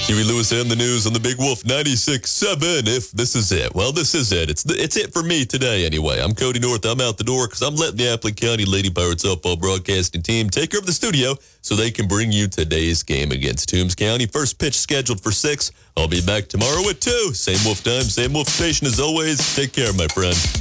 Huey Lewis and the News on the Big Wolf 96.7. If this is it. Well, this is it. It's it for me today, anyway. I'm Cody North. I'm out the door because I'm letting the Appling County Lady Pirates softball broadcasting team take over the studio so they can bring you today's game against Toombs County. First pitch scheduled for 6. I'll be back tomorrow at 2. Same Wolf time, same Wolf station as always. Take care, my friend.